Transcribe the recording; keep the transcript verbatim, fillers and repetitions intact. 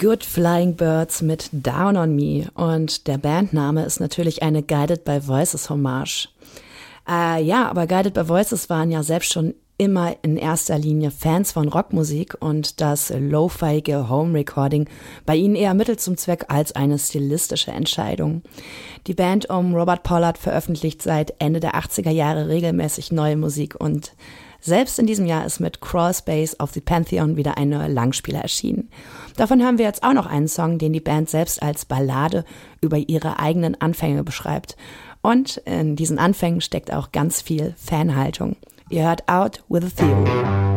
Good Flying Birds mit Down on Me und der Bandname ist natürlich eine Guided by Voices Hommage. Äh, ja, aber Guided by Voices waren ja selbst schon immer in erster Linie Fans von Rockmusik und das lo-fiige Home-Recording bei ihnen eher Mittel zum Zweck als eine stilistische Entscheidung. Die Band um Robert Pollard veröffentlicht seit Ende der achtziger Jahre regelmäßig neue Musik und selbst in diesem Jahr ist mit Crawl Space of the Pantheon wieder ein neuer Langspieler erschienen. Davon haben wir jetzt auch noch einen Song, den die Band selbst als Ballade über ihre eigenen Anfänge beschreibt. Und in diesen Anfängen steckt auch ganz viel Fanhaltung. Ihr hört Out with a Theory.